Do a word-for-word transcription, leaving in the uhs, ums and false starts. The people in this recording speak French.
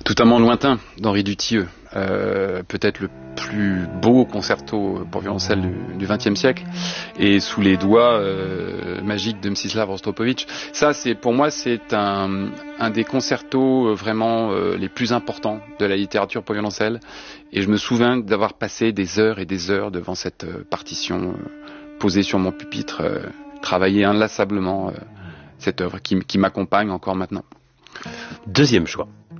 Totalement lointain d'Henri Dutilleux, euh, peut-être le plus beau concerto pour violoncelle du vingtième siècle, et sous les doigts euh, magiques de Mstislav Rostropovitch. Ça, c'est pour moi, c'est un, un des concertos vraiment euh, les plus importants de la littérature pour violoncelle, et je me souviens d'avoir passé des heures et des heures devant cette euh, partition euh, posée sur mon pupitre, euh, travailler inlassablement euh, cette œuvre qui, qui m'accompagne encore maintenant. Deuxième choix.